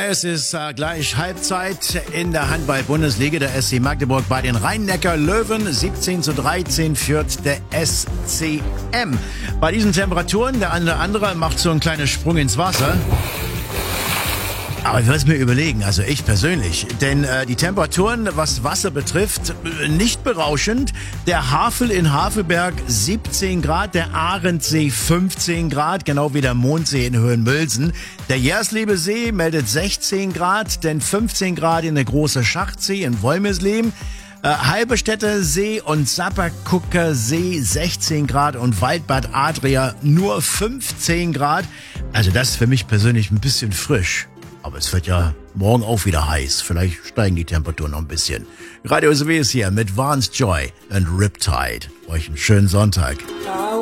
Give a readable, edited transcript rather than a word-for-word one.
Es ist gleich Halbzeit in der Handball-Bundesliga. Der SC Magdeburg bei den Rhein-Neckar-Löwen. 17:13 führt der SCM. Bei diesen Temperaturen, der eine oder andere macht so einen kleinen Sprung ins Wasser. Aber ich will es mir überlegen, also ich persönlich. Denn die Temperaturen, was Wasser betrifft, nicht berauschend. Der Havel in Havelberg 17 Grad, der Arendsee 15 Grad, genau wie der Mondsee in Höhenmülsen. Der Jerslebesee meldet 16 Grad, denn 15 Grad in der Große Schachtsee in Wolmirsleben. Halberstädter See und Sapperkucker See 16 Grad und Waldbad Adria nur 15 Grad. Also das ist für mich persönlich ein bisschen frisch. Aber es wird ja morgen auch wieder heiß. Vielleicht steigen die Temperaturen noch ein bisschen. Radio SW ist hier mit Vance Joy und Riptide. Euch einen schönen Sonntag.